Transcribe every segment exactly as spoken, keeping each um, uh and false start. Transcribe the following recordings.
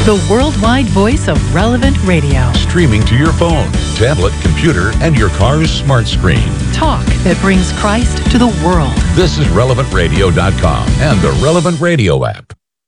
the worldwide voice of Relevant Radio. Streaming to your phone, tablet, computer, and your car's smart screen. Talk that brings Christ to the world. This is relevant radio dot com and the Relevant Radio app.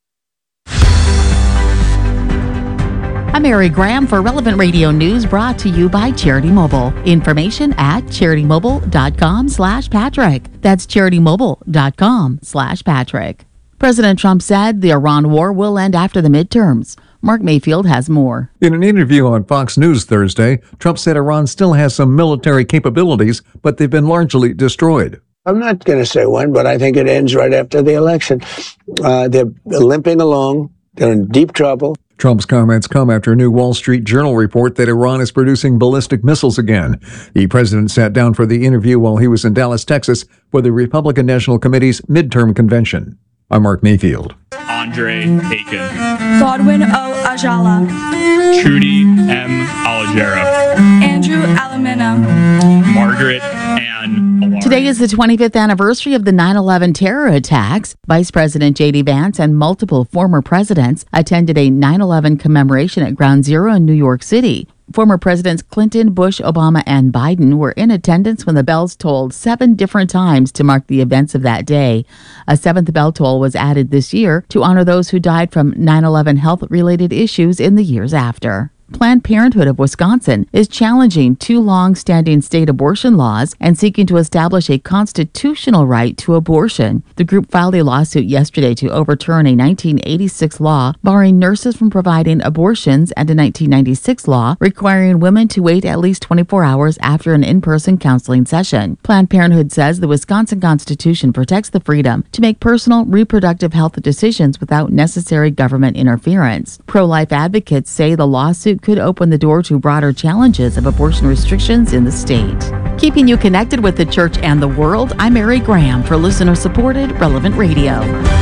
I'm Mary Graham for Relevant Radio News, brought to you by Charity Mobile. Information at charity mobile dot com slash Patrick. That's charity mobile dot com slash Patrick. President Trump said the Iran war will end after the midterms. Mark Mayfield has more. In an interview on Fox News Thursday, Trump said Iran still has some military capabilities, but they've been largely destroyed. I'm not going to say when, but I think it ends right after the election. Uh, they're limping along. They're in deep trouble. Trump's comments come after a new Wall Street Journal report that Iran is producing ballistic missiles again. The president sat down for the interview while he was in Dallas, Texas, for the Republican National Committee's midterm convention. I'm Mark Mayfield. Andre Aiken. Godwin O. Ajala. Trudy M. Alagera. Andrew Alamina. Margaret Ann Alar. Today is the twenty-fifth anniversary of the nine eleven terror attacks. Vice President J D. Vance and multiple former presidents attended a nine eleven commemoration at Ground Zero in New York City. Former Presidents Clinton, Bush, Obama, and Biden were in attendance when the bells tolled seven different times to mark the events of that day. A seventh bell toll was added this year to honor those who died from nine eleven health-related issues in the years after. Planned Parenthood of Wisconsin is challenging two long-standing state abortion laws and seeking to establish a constitutional right to abortion. The group filed a lawsuit yesterday to overturn a nineteen eighty-six law barring nurses from providing abortions and a nineteen ninety-six law requiring women to wait at least twenty-four hours after an in-person counseling session. Planned Parenthood says the Wisconsin Constitution protects the freedom to make personal reproductive health decisions without necessary government interference. Pro-life advocates say the lawsuit could open the door to broader challenges of abortion restrictions in the state. Keeping you connected with the church and the world, I'm Mary Graham for listener-supported Relevant Radio.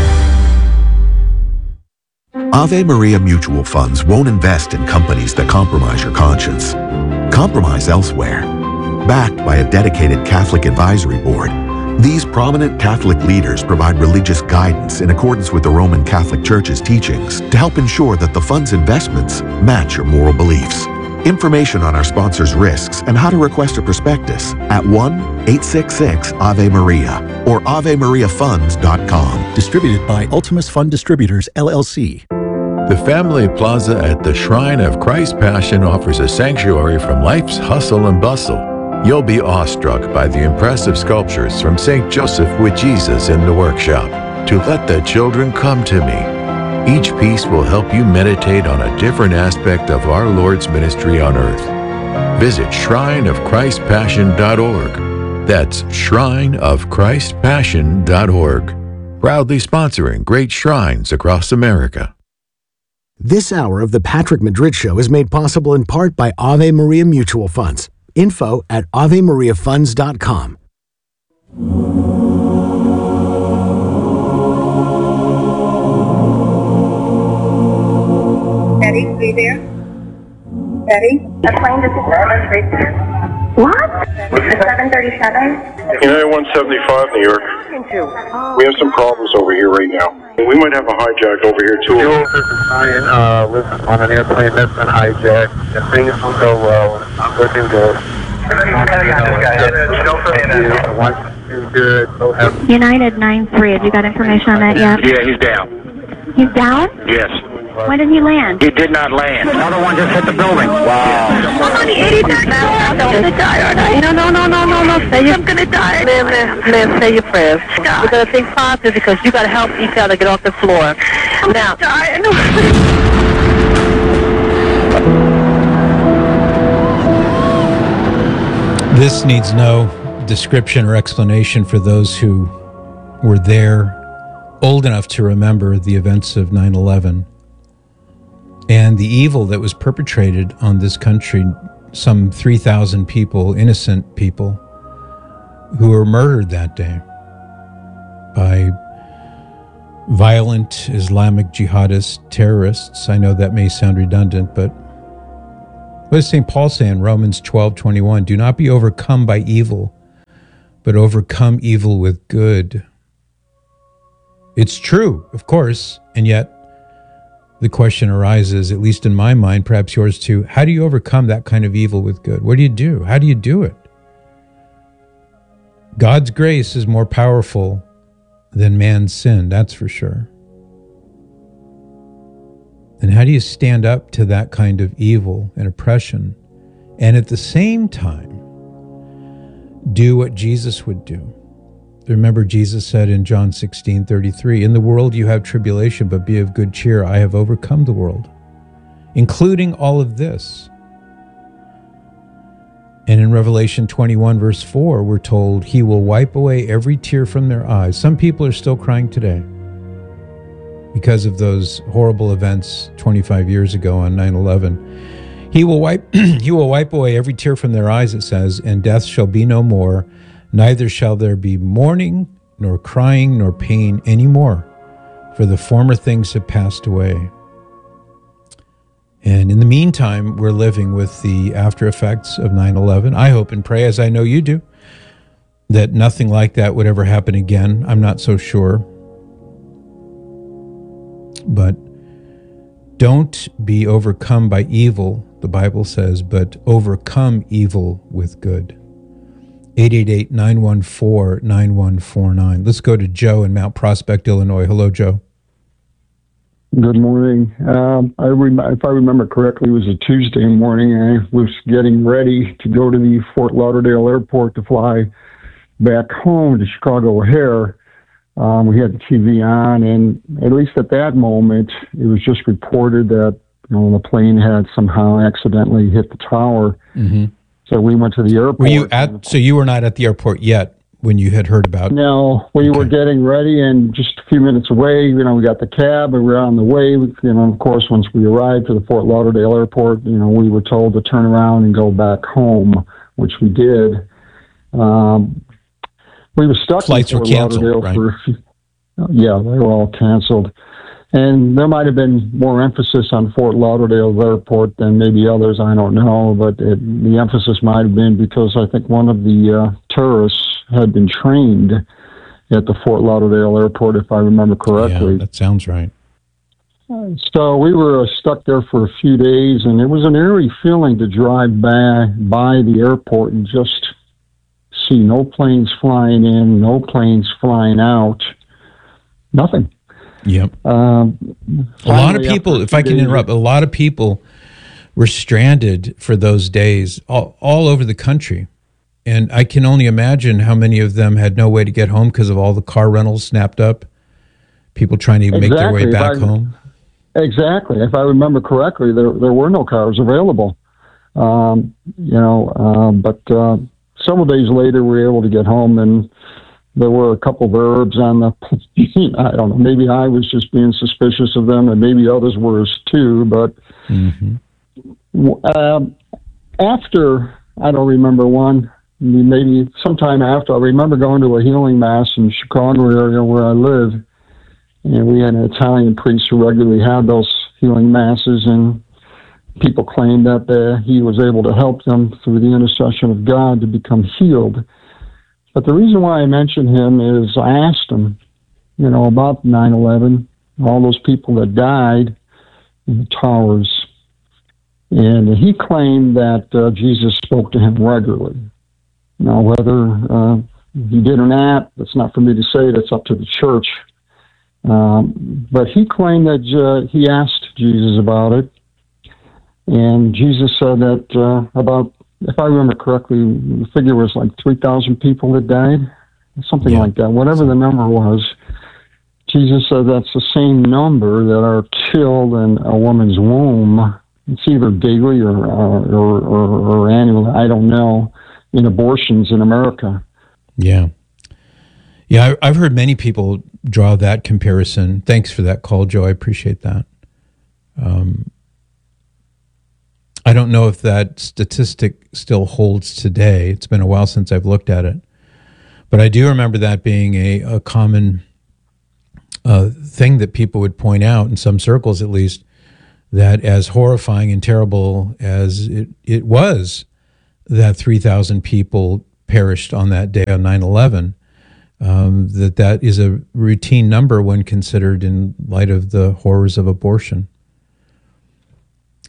Ave Maria Mutual Funds won't invest in companies that compromise your conscience. Compromise elsewhere. Backed by a dedicated Catholic advisory board, these prominent Catholic leaders provide religious guidance in accordance with the Roman Catholic Church's teachings to help ensure that the fund's investments match your moral beliefs. Information on our sponsors' risks and how to request a prospectus at one eight six six Ave Maria or ave maria funds dot com. Distributed by Ultimus Fund Distributors, L L C. The Family Plaza at the Shrine of Christ Passion offers a sanctuary from life's hustle and bustle. You'll be awestruck by the impressive sculptures from Saint Joseph with Jesus in the workshop. To let the children come to me. Each piece will help you meditate on a different aspect of our Lord's ministry on earth. Visit shrine of christ passion dot org. That's shrine of christ passion dot org. Proudly sponsoring great shrines across America. This hour of the Patrick Madrid Show is made possible in part by Ave Maria Mutual Funds. Info at ave maria funds dot com. Eddie, are you there? Eddie? A plane to seven. What? seven thirty-seven? United one seventy-five, New York. We have some problems over here right now. We might have a hijack over here, too. Jules, this is Ryan. Uh, listen, on an airplane that's been hijacked. If things don't go well, I'm looking good. United nine three, have you got information on that yet? Yeah, he's down. He's down? Yes. When did he land? He did not land. Another one just hit the building. Wow. I'm on the eighty-third floor. I'm gonna die, aren't I? No, no, no, no, no, no. Say I'm gonna die. Liv, Liv, Liv, say your prayers. We gotta think positive because you gotta help each other get off the floor. I'm now. dying. This needs no description or explanation for those who were there, old enough to remember the events of nine eleven and the evil that was perpetrated on this country. Some three thousand people, innocent people, who were murdered that day by violent Islamic jihadist terrorists. I know that may sound redundant, but what does Saint Paul say in Romans twelve twenty-one? Do not be overcome by evil, but overcome evil with good. It's true, of course, and yet the question arises, at least in my mind, perhaps yours too, how do you overcome that kind of evil with good? What do you do? How do you do it? God's grace is more powerful than man's sin, that's for sure. And how do you stand up to that kind of evil and oppression and at the same time do what Jesus would do? Remember, Jesus said in John sixteen thirty-three, in the world you have tribulation, but be of good cheer. I have overcome the world, including all of this. And in Revelation twenty-one, verse four, we're told he will wipe away every tear from their eyes. Some people are still crying today because of those horrible events twenty-five years ago on nine eleven. He will wipe, he will wipe away every tear from their eyes, it says, and death shall be no more. Neither shall there be mourning, nor crying, nor pain any more, for the former things have passed away. And in the meantime, we're living with the after effects of nine eleven. I hope and pray, as I know you do, that nothing like that would ever happen again. I'm not so sure. But don't be overcome by evil, the Bible says, but overcome evil with good. eight eight eight, nine one four, nine one four nine. Let's go to Joe in Mount Prospect, Illinois. Hello, Joe. Good morning. Um, I rem- if I remember correctly, it was a Tuesday morning. I was getting ready to go to the Fort Lauderdale airport to fly back home to Chicago O'Hare. Um, we had the T V on, and at least at that moment, it was just reported that you know the plane had somehow accidentally hit the tower. Mm-hmm. So we went to the airport. Were you at? So you were not at the airport yet when you had heard about? No, we okay. were getting ready, and just a few minutes away, you know, we got the cab, and we were on the way. You know, of course, once we arrived to the Fort Lauderdale airport, you know, we were told to turn around and go back home, which we did. Um, we were stuck. Flights in Fort were canceled, Lauderdale right? For a few, yeah, they were all canceled. And there might have been more emphasis on Fort Lauderdale Airport than maybe others, I don't know, but it, the emphasis might have been because I think one of the uh, terrorists had been trained at the Fort Lauderdale Airport, if I remember correctly. Yeah, that sounds right. So we were uh, stuck there for a few days, and it was an eerie feeling to drive by, by the airport and just see no planes flying in, no planes flying out, nothing. Yep. Um, a lot of people, if I can interrupt, a lot of people were stranded for those days all, all over the country. And I can only imagine how many of them had no way to get home because of all the car rentals snapped up, people trying to exactly. make their way back I, home. Exactly. If I remember correctly, there there were no cars available. Um, you know, um, but uh, several days later, we were able to get home, and there were a couple of Arabs on the plane. I don't know. Maybe I was just being suspicious of them, and maybe others were too. But mm-hmm. uh, after, I don't remember one, maybe sometime after, I remember going to a healing mass in the Chicago area where I live, and we had an Italian priest who regularly had those healing masses, and people claimed that uh, he was able to help them through the intercession of God to become healed. But the reason why I mention him is I asked him, you know, about nine eleven, all those people that died in the towers. And he claimed that uh, Jesus spoke to him regularly. Now, whether uh, he did or not, that's not for me to say. That's up to the church. Um, but he claimed that uh, he asked Jesus about it. And Jesus said that uh, about, if I remember correctly, the figure was like three thousand people that died, something yeah. like that. Whatever the number was, Jesus said that's the same number that are killed in a woman's womb. It's either daily or, uh, or, or, or annually, I don't know, in abortions in America. Yeah. Yeah, I've heard many people draw that comparison. Thanks for that call, Joe. I appreciate that. Um, I don't know if that statistic still holds today. It's been a while since I've looked at it. But I do remember that being a, a common uh, thing that people would point out, in some circles at least, that as horrifying and terrible as it, it was that three thousand people perished on that day on nine eleven, um, that that is a routine number when considered in light of the horrors of abortion.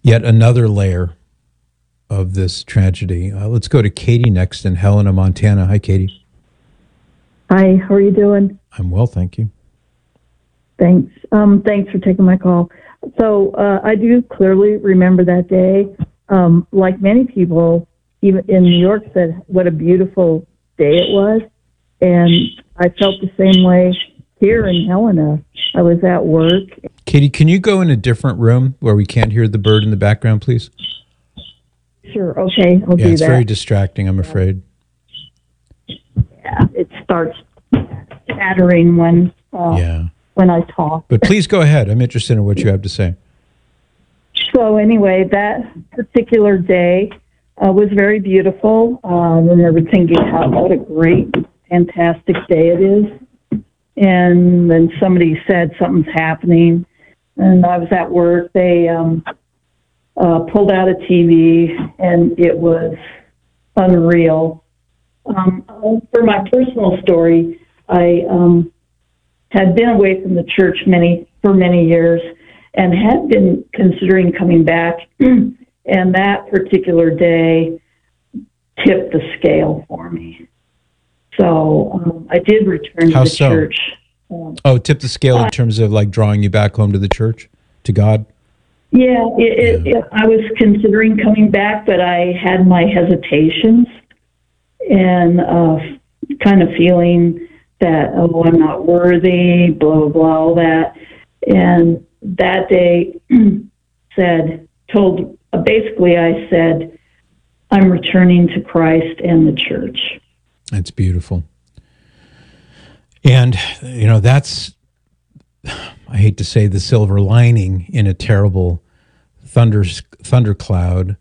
yet another layer of this tragedy. Uh, let's go to Katie next in Helena, Montana. Hi, Katie. Hi, how are you doing? I'm well, thank you. Thanks. Um, thanks for taking my call. So uh, I do clearly remember that day. Um, like many people, even in New York, said what a beautiful day it was. And I felt the same way here in Helena. I was at work. Katie, can you go in a different room where we can't hear the bird in the background, please? Sure, okay, I'll yeah, do it's that. very distracting, I'm afraid. Yeah, it starts chattering when uh, yeah. when I talk. But please go ahead. I'm interested in what you have to say. So anyway, that particular day uh, was very beautiful. Uh, I remember thinking, how what a great, fantastic day it is. And then somebody said something's happening, and I was at work. They um, uh, pulled out a T V, and it was unreal. Um, for my personal story, I um, had been away from the church many for many years, and had been considering coming back. And that particular day tipped the scale for me. So um, I did return How to the so? church. Um, Oh, tip the scale in terms of like drawing you back home to the church, to God? yeah, it, it, it, I was considering coming back, but I had my hesitations and uh, kind of feeling that, oh, I'm not worthy, blah, blah, blah, all that. And that day said, told, uh, basically I said, I'm returning to Christ and the church. That's beautiful. And, you know, that's, I hate to say the silver lining in a terrible thunder thundercloud,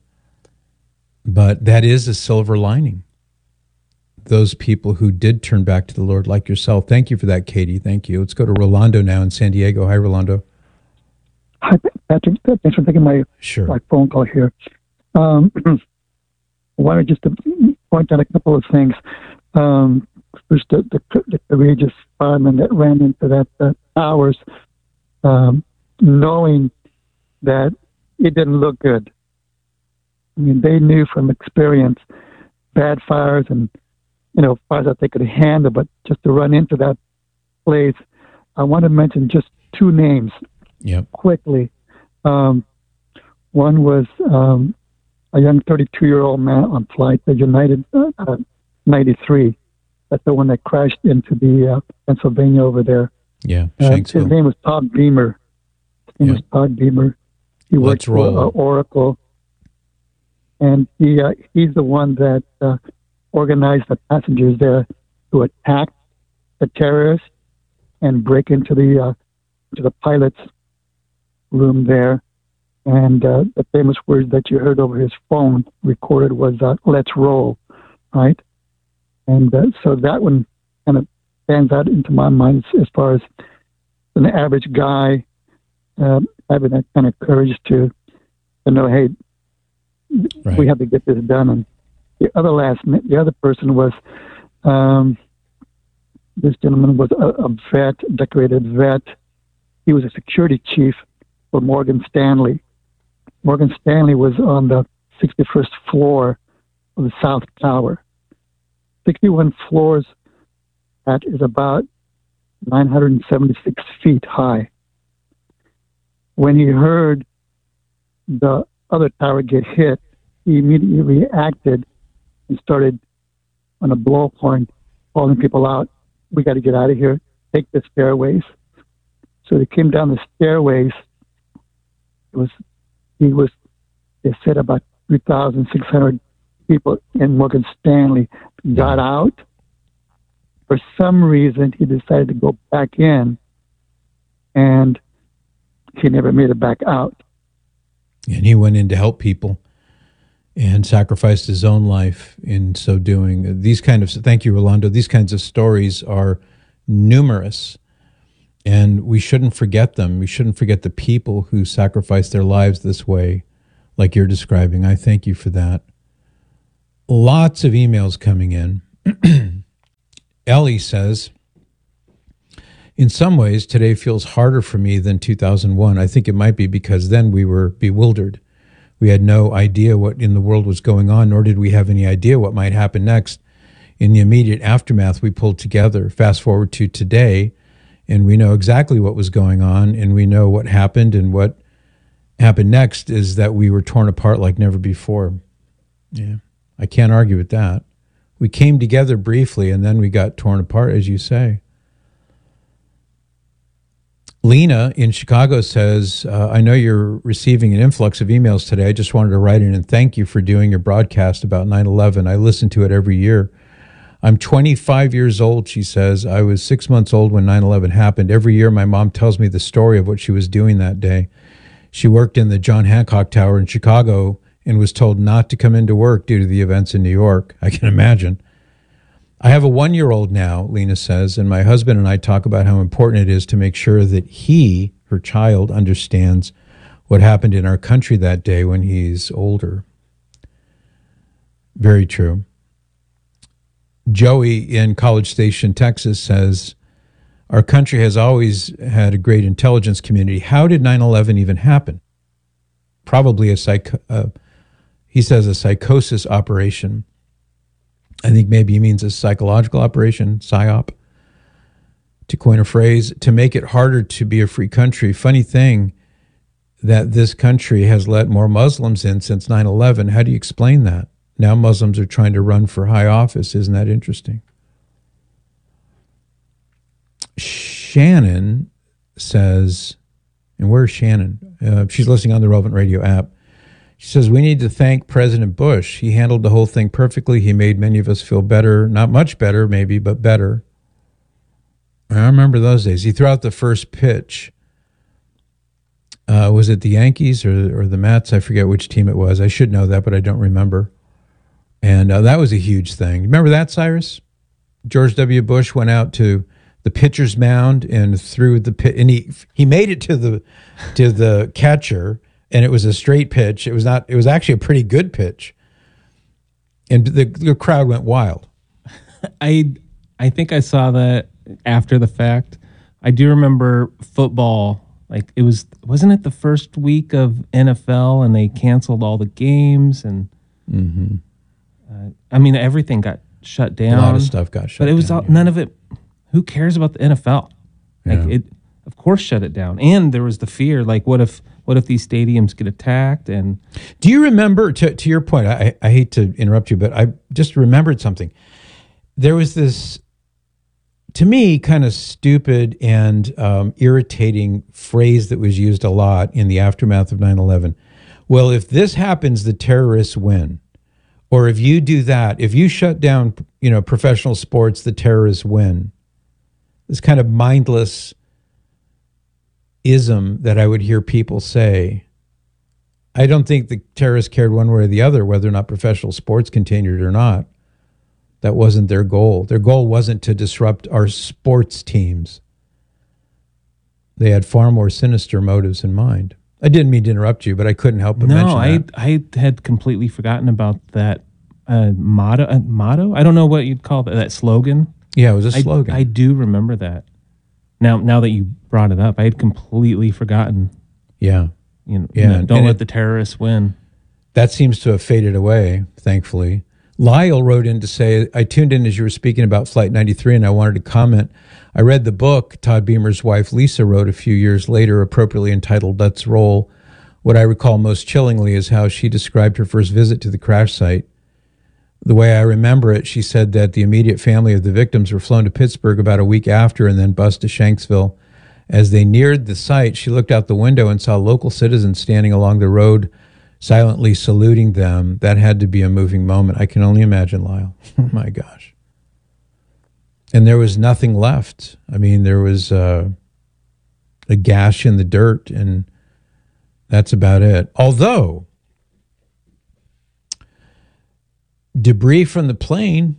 but that is a silver lining. Those people who did turn back to the Lord, like yourself. Thank you for that, Katie. Thank you. Let's go to Rolando now in San Diego. Hi, Rolando. Hi, Patrick. Thanks for taking my, sure. my phone call here. Um, I wanted just to point out a couple of things. Um, first, the, the, the courageous fireman that ran into that uh, towers, um, knowing that it didn't look good. I mean, they knew from experience bad fires and, you know, fires that they could handle, but just to run into that place, I want to mention just two names yep. quickly. Um, one was um, a young thirty-two-year-old man on flight, the United uh, ninety-three. That's the one that crashed into the uh, Pennsylvania over there. Yeah, uh, Shanks his Hill. name was Todd Beamer. His name yeah. was Todd Beamer. He Let's worked roll. for uh, Oracle. And he uh, he's the one that uh, organized the passengers there to attack the terrorists and break into the uh, to the pilot's room there. And uh, the famous words that you heard over his phone recorded was uh, "Let's roll," right? And uh, so that one kind of stands out into my mind as, as far as an average guy uh, having that kind of courage to to know, hey, right. we have to get this done. And the other last, the other person was um, this gentleman was a, a vet, decorated vet. He was a security chief for Morgan Stanley. Morgan Stanley was on the sixty-first floor of the South Tower. sixty-one floors, that is about nine hundred seventy-six feet high. When he heard the other tower get hit, he immediately reacted and started on a blowhorn calling people out. We got to get out of here. Take the stairways. So they came down the stairways. It was, he was, they said about three thousand six hundred people in Morgan Stanley got out. For some reason, he decided to go back in, and he never made it back out. And he went in to help people and sacrificed his own life in so doing. These kind of, thank you, Rolando, these kinds of stories are numerous, and we shouldn't forget them. We shouldn't forget the people who sacrificed their lives this way, like you're describing. I thank you for that. Lots of emails coming in. Ellie says, in some ways, today feels harder for me than two thousand one. I think it might be because then we were bewildered. We had no idea what in the world was going on, nor did we have any idea what might happen next. In the immediate aftermath, we pulled together. Fast forward to today, and we know exactly what was going on, and we know what happened, and what happened next is that we were torn apart like never before. Yeah, I can't argue with that. We came together briefly, and then we got torn apart, as you say. Lena in Chicago says, uh, I know you're receiving an influx of emails today. I just wanted to write in and thank you for doing your broadcast about nine eleven. I listen to it every year. I'm twenty-five years old, she says. I was six months old when nine eleven happened. Every year my mom tells me the story of what she was doing that day. She worked in the John Hancock Tower in Chicago and was told not to come into work due to the events in New York. I can imagine. I have a one-year-old now, Lena says, and my husband and I talk about how important it is to make sure that he, her child, understands what happened in our country that day when he's older. Very true. Joey in College Station, Texas says, our country has always had a great intelligence community. How did nine eleven even happen? Probably a psych, uh, he says a psychosis operation. I think maybe he means a psychological operation, psyop, to coin a phrase, to make it harder to be a free country. Funny thing that this country has let more Muslims in since nine eleven. How do you explain that? Now Muslims are trying to run for high office. Isn't that interesting? Shannon says, and where's Shannon? Uh, she's listening on the Relevant Radio app. She says, we need to thank President Bush. He handled the whole thing perfectly. He made many of us feel better. Not much better, maybe, but better. I remember those days. He threw out the first pitch. Uh, was it the Yankees or, or the Mets? I forget which team it was. I should know that, but I don't remember. And uh, that was a huge thing. Remember that, Cyrus? George W. Bush went out to the pitcher's mound and threw the pit, and he he made it to the to the catcher. And it was a straight pitch. It was not. It was actually a pretty good pitch, and the, the crowd went wild. I I think I saw that after the fact. I do remember football. Like it was wasn't it the first week of N F L, and they canceled all the games, and mm-hmm. uh, I mean everything got shut down. A lot of stuff got shut down. But it was down, all, yeah. none of it. Who cares about the N F L? Like Yeah. it, of course, shut it down. And there was the fear. Like what if? What if these stadiums get attacked? And do you remember, to, to your point, I, I hate to interrupt you, but I just remembered something. There was this, to me, kind of stupid and um, irritating phrase that was used a lot in the aftermath of nine eleven. Well, if this happens, the terrorists win. Or if you do that, if you shut down, you know, professional sports, the terrorists win. This kind of mindless ism that I would hear people say. I don't think the terrorists cared one way or the other whether or not professional sports continued or not. That wasn't their goal. Their goal wasn't to disrupt our sports teams. They had far more sinister motives in mind. I didn't mean to interrupt you, but I couldn't help but no, mention I that. I had completely forgotten about that uh, motto. Uh, motto? I don't know what you'd call that. That slogan. Yeah, it was a I, slogan. I do remember that. Now, now that you brought it up, I had completely forgotten. Yeah, you know, yeah. no, don't and let it, the terrorists win. That seems to have faded away, thankfully. Lyle wrote in to say, I tuned in as you were speaking about Flight ninety-three, and I wanted to comment. I read the book Todd Beamer's wife, Lisa, wrote a few years later, appropriately entitled Let's Roll. What I recall most chillingly is how she described her first visit to the crash site. The way I remember it, she said that the immediate family of the victims were flown to Pittsburgh about a week after and then bused to Shanksville. As they neared the site, she looked out the window and saw local citizens standing along the road, silently saluting them. That had to be a moving moment. I can only imagine, Lyle. Oh, my gosh. And there was nothing left. I mean, there was uh, a gash in the dirt, and that's about it. Although debris from the plane,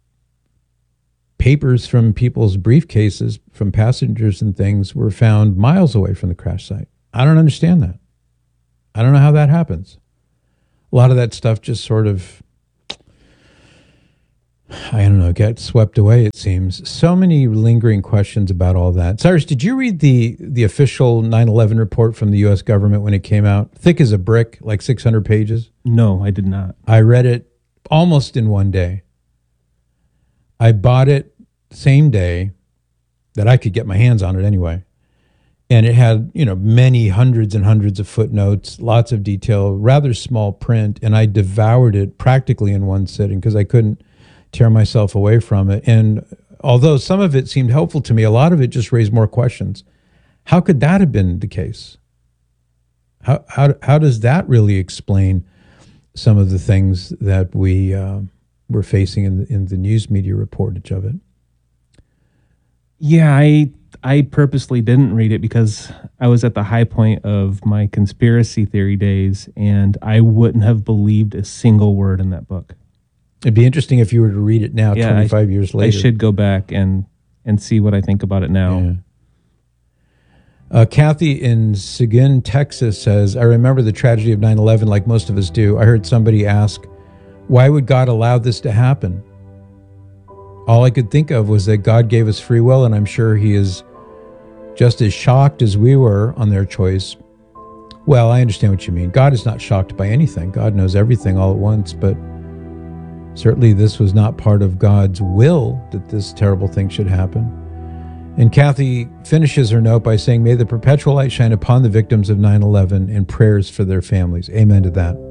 papers from people's briefcases, from passengers and things, were found miles away from the crash site. I don't understand that. I don't know how that happens. A lot of that stuff just sort of I don't know, get swept away, it seems. So many lingering questions about all that. Cyrus, did you read the the official nine eleven report from the U S government when it came out? Thick as a brick, like six hundred pages? No, I did not. I read it almost in one day. I bought it same day that I could get my hands on it anyway. And it had, you know, many hundreds and hundreds of footnotes, lots of detail, rather small print, and I devoured it practically in one sitting because I couldn't tear myself away from it. And although some of it seemed helpful to me, a lot of it just raised more questions. How could that have been the case? How how how does that really explain some of the things that we uh, were facing in the, in the news media reportage of it? Yeah, I I purposely didn't read it because I was at the high point of my conspiracy theory days, and I wouldn't have believed a single word in that book. It'd be interesting if you were to read it now, yeah, twenty-five I, years later. I should go back and and see what I think about it now. Yeah. Uh, Kathy in Seguin, Texas says, I remember the tragedy of nine eleven like most of us do. I heard somebody ask, why would God allow this to happen? All I could think of was that God gave us free will, and I'm sure he is just as shocked as we were on their choice. Well, I understand what you mean. God is not shocked by anything. God knows everything all at once, but certainly this was not part of God's will that this terrible thing should happen. And Kathy finishes her note by saying, may the perpetual light shine upon the victims of nine eleven and prayers for their families. Amen to that.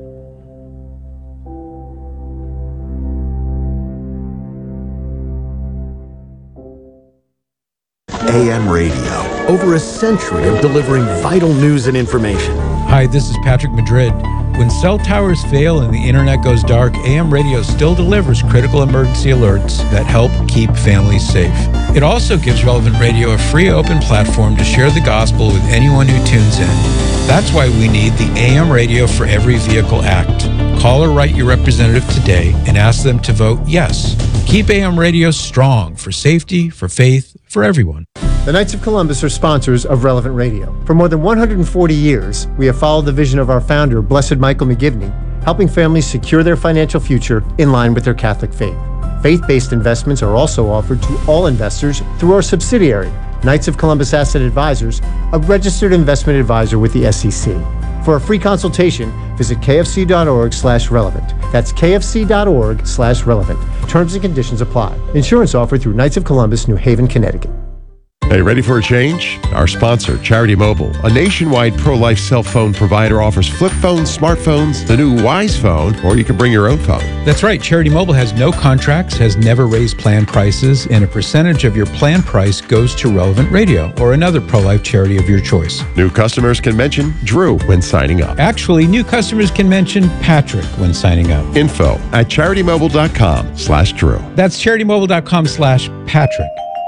A M Radio, over a century of delivering vital news and information. Hi, this is Patrick Madrid. When cell towers fail and the internet goes dark, A M Radio still delivers critical emergency alerts that help keep families safe. It also gives Relevant Radio a free open platform to share the gospel with anyone who tunes in. That's why we need the A M Radio for Every Vehicle Act. Call or write your representative today and ask them to vote yes. Keep A M Radio strong for safety, for faith, for everyone. The Knights of Columbus are sponsors of Relevant Radio. For more than one hundred forty years, we have followed the vision of our founder, Blessed Michael McGivney, helping families secure their financial future in line with their Catholic faith. Faith-based investments are also offered to all investors through our subsidiary, Knights of Columbus Asset Advisors, a registered investment advisor with the S E C. For a free consultation, visit kfc.org slash relevant. That's kfc.org slash relevant. Terms and conditions apply. Insurance offered through Knights of Columbus, New Haven, Connecticut. Hey, ready for a change? Our sponsor, Charity Mobile, a nationwide pro-life cell phone provider, offers flip phones, smartphones, the new Wise Phone, or you can bring your own phone. That's right. Charity Mobile has no contracts, has never raised plan prices, and a percentage of your plan price goes to Relevant Radio or another pro-life charity of your choice. New customers can mention Drew when signing up. Actually, new customers can mention Patrick when signing up. Info at charitymobile.com slash Drew. That's charitymobile.com slash Patrick.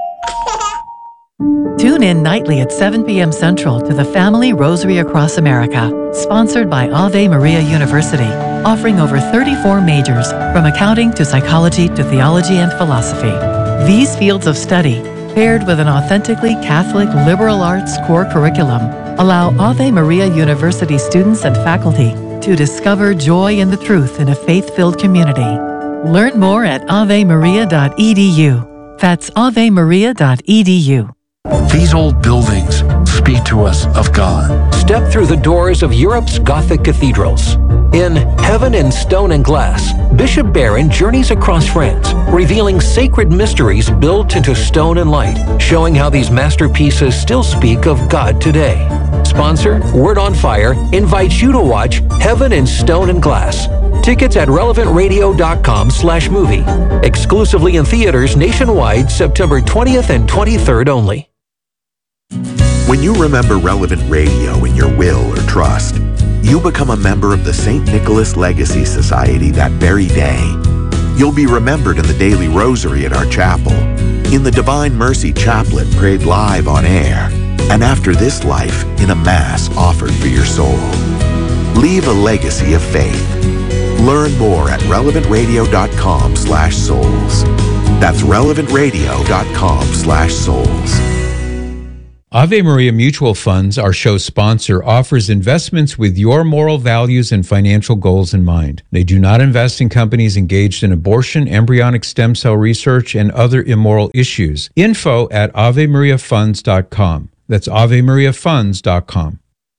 Tune in nightly at seven p.m. Central to the Family Rosary Across America, sponsored by Ave Maria University, offering over thirty-four majors, from accounting to psychology to theology and philosophy. These fields of study, paired with an authentically Catholic liberal arts core curriculum, allow Ave Maria University students and faculty to discover joy in the truth in a faith-filled community. Learn more at ave maria dot e d u. That's ave maria dot e d u. These old buildings speak to us of God. Step through the doors of Europe's Gothic cathedrals. In Heaven in Stone and Glass, Bishop Barron journeys across France, revealing sacred mysteries built into stone and light, showing how these masterpieces still speak of God today. Sponsor, Word on Fire, invites you to watch Heaven in Stone and Glass. Tickets at relevantradio.com slash movie. Exclusively in theaters nationwide, September twentieth and twenty-third only. When you remember Relevant Radio in your will or trust, you become a member of the Saint Nicholas Legacy Society that very day. You'll be remembered in the daily rosary at our chapel, in the Divine Mercy Chaplet prayed live on air, and after this life in a Mass offered for your soul. Leave a legacy of faith. Learn more at relevantradio.com slash souls. That's relevantradio.com slash souls. Ave Maria Mutual Funds, our show sponsor, offers investments with your moral values and financial goals in mind. They do not invest in companies engaged in abortion, embryonic stem cell research, and other immoral issues. Info at ave maria funds dot com. That's ave maria funds dot com.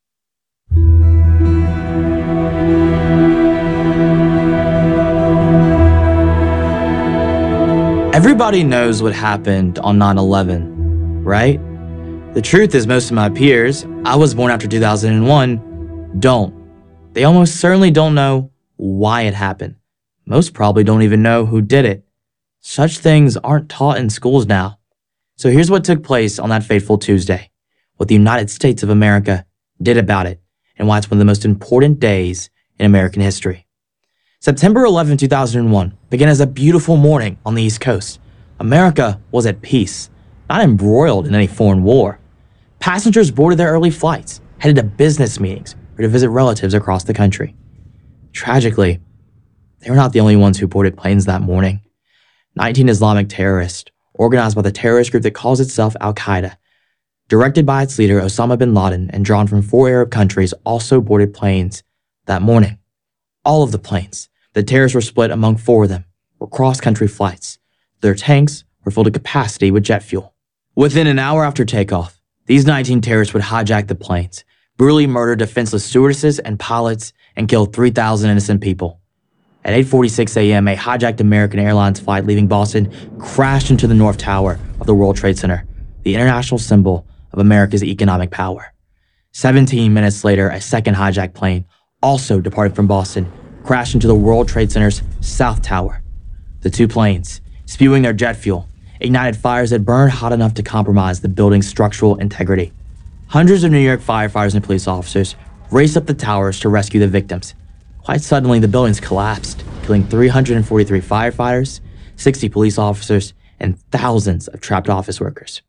Everybody knows what happened on nine eleven, right? The truth is, most of my peers, I was born after two thousand one, don't. They almost certainly don't know why it happened. Most probably don't even know who did it. Such things aren't taught in schools now. So here's what took place on that fateful Tuesday, what the United States of America did about it, and why it's one of the most important days in American history. September eleventh, two thousand one began as a beautiful morning on the East Coast. America was at peace, not embroiled in any foreign war. Passengers boarded their early flights, headed to business meetings, or to visit relatives across the country. Tragically, they were not the only ones who boarded planes that morning. nineteen Islamic terrorists, organized by the terrorist group that calls itself Al-Qaeda, directed by its leader Osama bin Laden and drawn from four Arab countries, also boarded planes that morning. All of the planes, the terrorists were split among four of them, were cross-country flights. Their tanks were filled to capacity with jet fuel. Within an hour after takeoff, these nineteen terrorists would hijack the planes, brutally murder defenseless stewardesses and pilots, and kill three thousand innocent people. At eight forty-six a.m., a hijacked American Airlines flight leaving Boston crashed into the North Tower of the World Trade Center, the international symbol of America's economic power. seventeen minutes later, a second hijacked plane, also departing from Boston, crashed into the World Trade Center's South Tower. The two planes, spewing their jet fuel, ignited fires that burned hot enough to compromise the building's structural integrity. Hundreds of New York firefighters and police officers raced up the towers to rescue the victims. Quite suddenly, the buildings collapsed, killing three hundred forty-three firefighters, sixty police officers, and thousands of trapped office workers.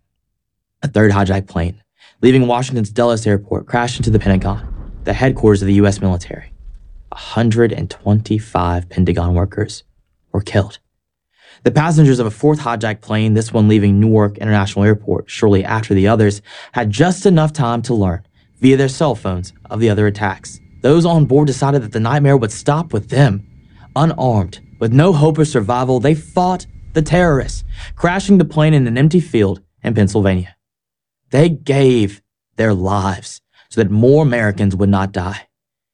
A third hijacked plane, leaving Washington's Dulles Airport, crashed into the Pentagon, the headquarters of the U S military. one hundred twenty-five Pentagon workers were killed. The passengers of a fourth hijacked plane, this one leaving Newark International Airport shortly after the others, had just enough time to learn, via their cell phones, of the other attacks. Those on board decided that the nightmare would stop with them. Unarmed, with no hope of survival, they fought the terrorists, crashing the plane in an empty field in Pennsylvania. They gave their lives so that more Americans would not die.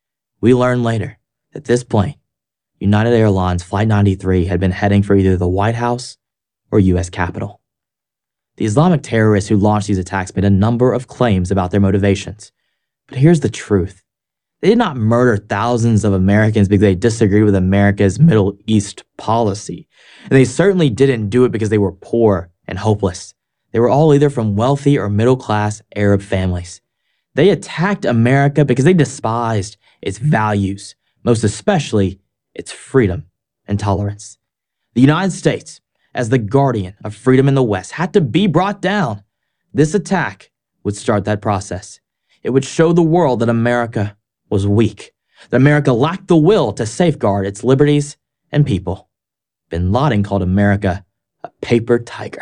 We learned later that this plane, United Airlines Flight ninety-three, had been heading for either the White House or U S Capitol. The Islamic terrorists who launched these attacks made a number of claims about their motivations. But here's the truth. They did not murder thousands of Americans because they disagreed with America's Middle East policy. And they certainly didn't do it because they were poor and hopeless. They were all either from wealthy or middle-class Arab families. They attacked America because they despised its values, most especially its freedom and tolerance. The United States, as the guardian of freedom in the West, had to be brought down. This attack would start that process. It would show the world that America was weak, that America lacked the will to safeguard its liberties and people. Bin Laden called America a paper tiger.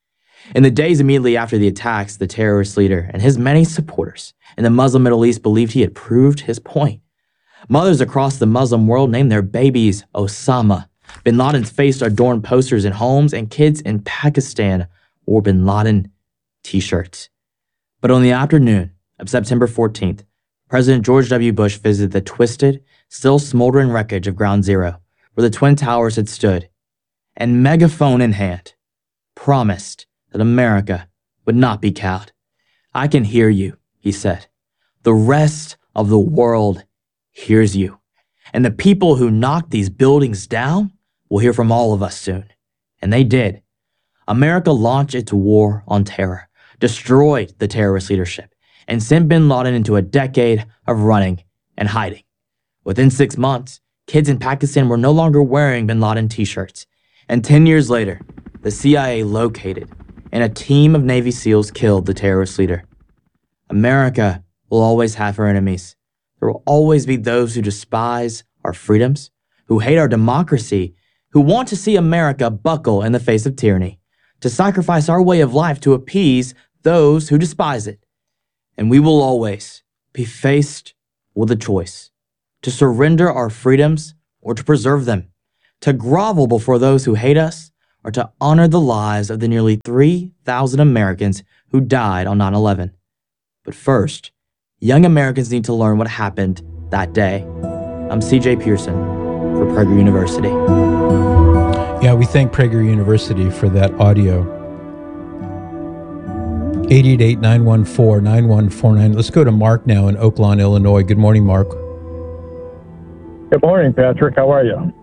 In the days immediately after the attacks, the terrorist leader and his many supporters in the Muslim Middle East believed he had proved his point. Mothers across the Muslim world named their babies Osama. Bin Laden's face adorned posters in homes, and kids in Pakistan wore Bin Laden t-shirts. But on the afternoon of September fourteenth, President George W. Bush visited the twisted, still smoldering wreckage of Ground Zero, where the Twin Towers had stood, and megaphone in hand, promised that America would not be cowed. "I can hear you," he said. "The rest of the world hears you. And the people who knocked these buildings down will hear from all of us soon." And they did. America launched its war on terror, destroyed the terrorist leadership, and sent bin Laden into a decade of running and hiding. Within six months, kids in Pakistan were no longer wearing bin Laden t-shirts. And ten years later, the C I A located and a team of Navy SEALs killed the terrorist leader. America will always have her enemies. There will always be those who despise our freedoms, who hate our democracy, who want to see America buckle in the face of tyranny, to sacrifice our way of life to appease those who despise it. And we will always be faced with a choice to surrender our freedoms or to preserve them, to grovel before those who hate us, or to honor the lives of the nearly three thousand Americans who died on nine eleven. But first, young Americans need to learn what happened that day. I'm C J Pearson for Prager University. Yeah, we thank Prager University for that audio. eight eight eight, nine one four, nine one four nine. Let's go to Mark now in Oak Lawn, Illinois. Good morning, Mark. Good morning, Patrick. How are you?